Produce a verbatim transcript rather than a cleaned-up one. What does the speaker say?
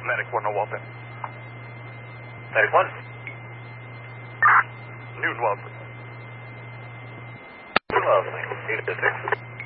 Medic one, no Walton. Medic one. Noon Walton. Lovely. Eight to six.